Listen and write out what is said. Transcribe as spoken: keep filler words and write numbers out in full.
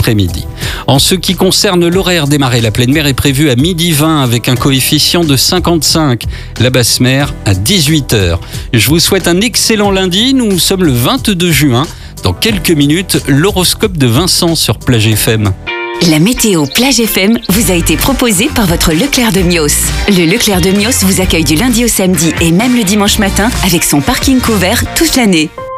après-midi. En ce qui concerne l'horaire des marées, la pleine mer est prévue à midi vingt avec un coefficient de cinquante-cinq. La basse mer à dix-huit heures. Je vous souhaite un excellent lundi. Nous sommes le vingt-deux juin. Dans quelques minutes, l'horoscope de Vincent sur Plage F M. La météo Plage F M vous a été proposée par votre Leclerc de Mios. Le Leclerc de Mios vous accueille du lundi au samedi et même le dimanche matin avec son parking couvert toute l'année.